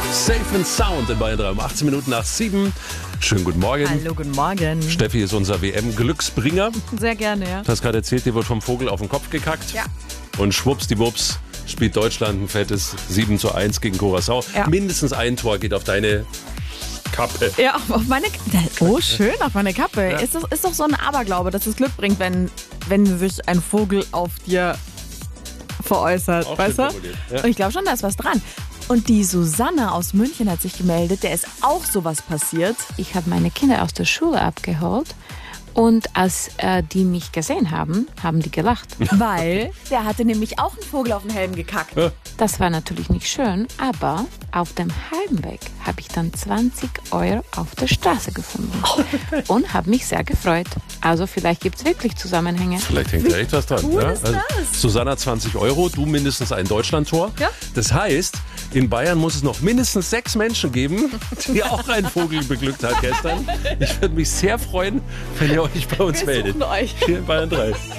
Safe and Sound in Bayern 3 um 18 Minuten nach 7. Schönen guten Morgen. Hallo, guten Morgen. Steffi ist unser WM-Glücksbringer. Sehr gerne, ja. Du hast gerade erzählt, dir wird vom Vogel auf den Kopf gekackt. Ja. Und schwuppsdiwupps spielt Deutschland ein fettes 7:1 gegen Curaçao. Ja. Mindestens ein Tor geht auf deine Kappe. Ja, auf meine Oh, schön, auf meine Kappe. Ja. Ist doch so ein Aberglaube, dass es Glück bringt, wenn sich ein Vogel auf dir veräußert. Auch weißt du? Ja. Und ich glaube schon, da ist was dran. Und die Susanne aus München hat sich gemeldet, der ist auch sowas passiert. Ich habe meine Kinder aus der Schule abgeholt und als die mich gesehen haben, haben die gelacht. Weil der hatte nämlich auch einen Vogel auf den Helm gekackt. Das war natürlich nicht schön, aber auf dem Heimweg habe ich dann 20 € auf der Straße gefunden und habe mich sehr gefreut. Also vielleicht gibt es wirklich Zusammenhänge. Vielleicht hängt da echt was dran. cool Ja? ist das? Susanna 20 €, du mindestens ein Deutschlandtor. Ja. Das heißt, in Bayern muss es noch mindestens 6 Menschen geben, die auch einen Vogel beglückt hat gestern. Ich würde mich sehr freuen, wenn ihr euch bei uns Wir meldet. suchen euch. Hier in Bayern 3.